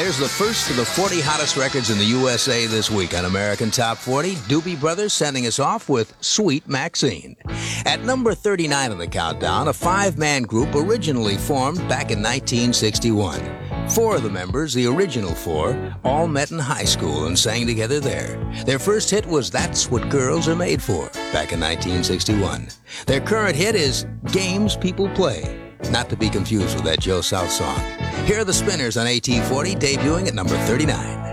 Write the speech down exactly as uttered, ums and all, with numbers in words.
Here's the first of the forty hottest records in the U S A this week on American Top forty. Doobie Brothers sending us off with Sweet Maxine. At number thirty-nine on the countdown, a five-man group originally formed back in nineteen sixty-one. Four of the members, the original four, all met in high school and sang together there. Their first hit was That's What Girls Are Made For, back in nineteen sixty-one. Their current hit is Games People Play, not to be confused with that Joe South song. Here are the Spinners on A T forty, debuting at number thirty-nine.